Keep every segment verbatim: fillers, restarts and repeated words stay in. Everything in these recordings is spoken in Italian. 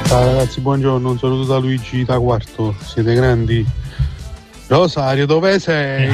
Ciao ragazzi, buongiorno, un saluto da Luigi da Quarto, siete grandi. Rosario, dove sei?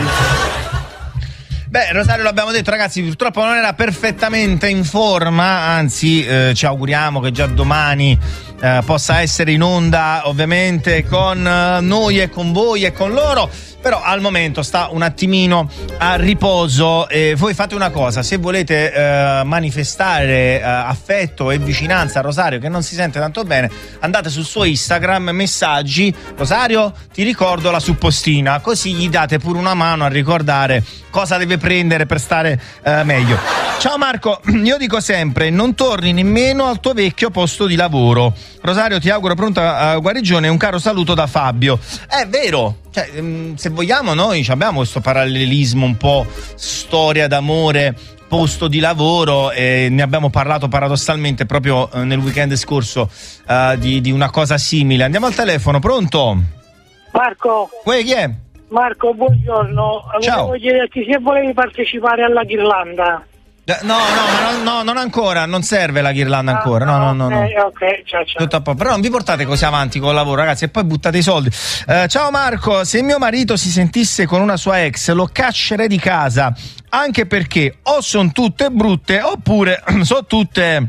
Beh, Rosario, l'abbiamo detto, ragazzi, purtroppo non era perfettamente in forma, anzi eh, ci auguriamo che già domani eh, possa essere in onda, ovviamente, con eh, noi e con voi e con loro. Però al momento sta un attimino a riposo. E voi fate una cosa: se volete eh, manifestare eh, affetto e vicinanza a Rosario, che non si sente tanto bene, andate sul suo Instagram, messaggi: Rosario, ti ricordo la suppostina, così gli date pure una mano a ricordare cosa deve prendere per stare eh, meglio. Ciao Marco, io dico sempre: non torni nemmeno al tuo vecchio posto di lavoro. Rosario, ti auguro pronta guarigione e un caro saluto da Fabio. È vero, cioè, se vogliamo noi abbiamo questo parallelismo un po' storia d'amore, posto di lavoro, e ne abbiamo parlato paradossalmente proprio eh, nel weekend scorso uh, di, di una cosa simile. Andiamo al telefono, pronto? Marco. Uè, chi è? Marco, buongiorno. Ciao. Volevo chiederti se volevi partecipare alla ghirlanda. No, no, ma no, no, non ancora, non serve la ghirlanda ancora, no, no, no, no. Ok, ok, ciao, ciao. Tutto a po'. Però non vi portate così avanti con il lavoro, ragazzi, e poi buttate i soldi. Eh, ciao Marco, se mio marito si sentisse con una sua ex lo caccerei di casa, anche perché o sono tutte brutte oppure sono tutte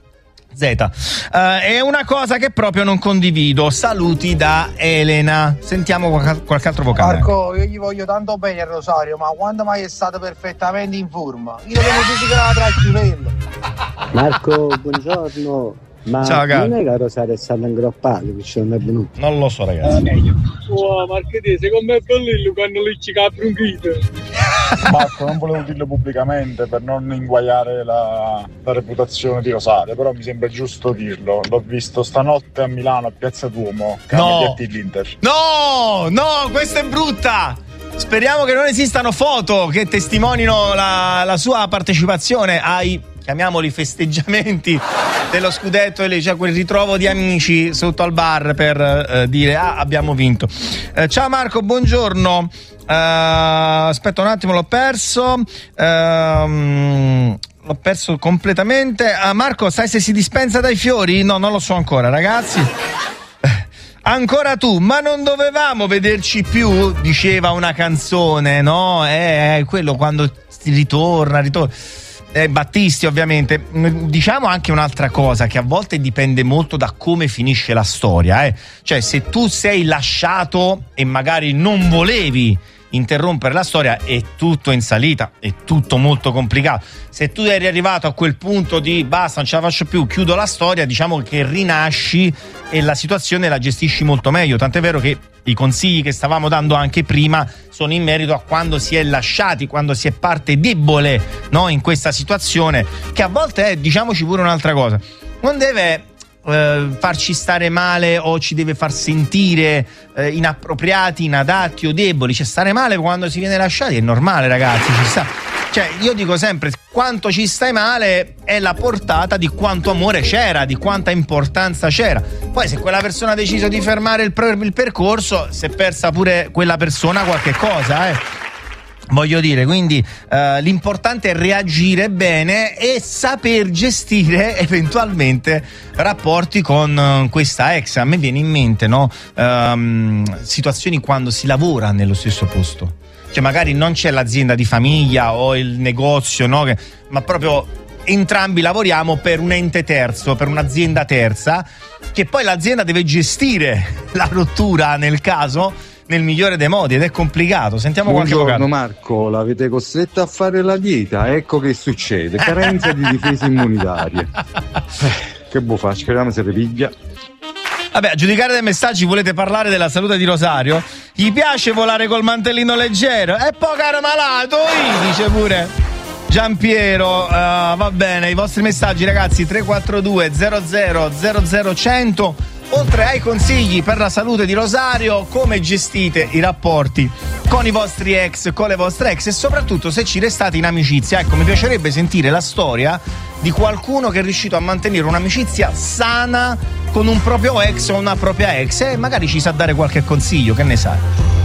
Z. Uh, è una cosa che proprio non condivido. Saluti da Elena. Sentiamo qualche, qualche altro vocale. Marco, io gli voglio tanto bene a Rosario, ma quando mai è stato perfettamente in forma? Io devo fisica tra il chiudello. Marco, buongiorno. Ma ciao, non è che Rosario è stato ingroppato che ci non è venuto? Non lo so, ragazzi. Oh, Marco, secondo me è bellino quando lui ci capra un grito. Marco, non volevo dirlo pubblicamente per non inguaiare la, la reputazione di Rosario, però mi sembra giusto dirlo. L'ho visto stanotte a Milano, a Piazza Duomo, no. l'Inter. No, no, questa è brutta. Speriamo che non esistano foto che testimonino la, la sua partecipazione ai, chiamiamoli, festeggiamenti dello scudetto, e lì c'è quel ritrovo di amici sotto al bar per eh, dire ah, abbiamo vinto. Eh, ciao Marco, buongiorno. Uh, aspetta un attimo, l'ho perso. Uh, l'ho perso completamente. Uh, Marco, sai se si dispensa dai fiori? No, non lo so ancora, ragazzi. Ancora tu, ma non dovevamo vederci più, diceva una canzone, no? È quello quando si ritorna, ritorna. Eh, Battisti, ovviamente. Diciamo anche un'altra cosa, che a volte dipende molto da come finisce la storia, eh. Cioè, se tu sei lasciato e magari non volevi interrompere la storia, è tutto in salita, è tutto molto complicato. Se tu eri arrivato a quel punto di basta, non ce la faccio più, chiudo la storia, diciamo che rinasci e la situazione la gestisci molto meglio. Tant'è vero che i consigli che stavamo dando anche prima sono in merito a quando si è lasciati, quando si è parte debole, no, in questa situazione, che a volte è, diciamoci pure un'altra cosa, non deve eh, farci stare male o ci deve far sentire eh, inappropriati, inadatti o deboli. Cioè, stare male quando si viene lasciati è normale, ragazzi, ci sta. Cioè, io dico sempre, quanto ci stai male è la portata di quanto amore c'era, di quanta importanza c'era. Poi se quella persona ha deciso di fermare il, per- il percorso, si è persa pure quella persona qualche cosa, eh. Voglio dire, quindi uh, l'importante è reagire bene e saper gestire eventualmente rapporti con uh, questa ex. A me viene in mente, no, um, situazioni quando si lavora nello stesso posto. Cioè magari non c'è l'azienda di famiglia o il negozio, no, che, ma proprio entrambi lavoriamo per un ente terzo, per un'azienda terza, che poi l'azienda deve gestire la rottura nel caso nel migliore dei modi, ed è complicato. Sentiamo qualche vocale. Buongiorno Marco, l'avete costretto a fare la dieta, ecco che succede, carenza di difese immunitarie. Eh, che buffà, speriamo se ripiglia. Vabbè, a giudicare dai messaggi volete parlare della salute di Rosario? Gli piace volare col mantellino leggero? E poi caro malato, dice pure Giampiero. Uh, va bene, i vostri messaggi, ragazzi, tre quattro due zero zero zero zero cento. Oltre ai consigli per la salute di Rosario, come gestite i rapporti con i vostri ex, con le vostre ex, e soprattutto se ci restate in amicizia. Ecco, mi piacerebbe sentire la storia di qualcuno che è riuscito a mantenere un'amicizia sana con un proprio ex o una propria ex, e magari ci sa dare qualche consiglio, che ne sai?